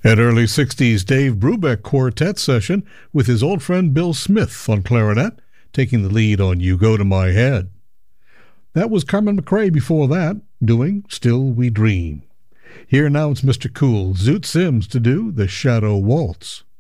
An early 60s Dave Brubeck quartet session with his old friend Bill Smith on clarinet, taking the lead on You Go to My Head. That was Carmen McRae before that, doing Still We Dream. Here now it's Mr. Cool, Zoot Sims, to do The Shadow Waltz.